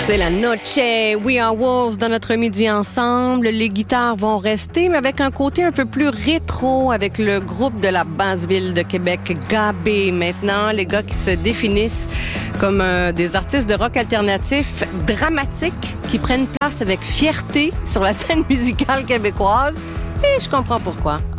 C'est la noche. We Are Wolves dans notre midi ensemble. Les guitares vont rester, mais avec un côté un peu plus rétro avec le groupe de la Basse-Ville de Québec, Gabé. Maintenant, les gars qui se définissent comme des artistes de rock alternatif dramatiques qui prennent place avec fierté sur la scène musicale québécoise. Et je comprends pourquoi.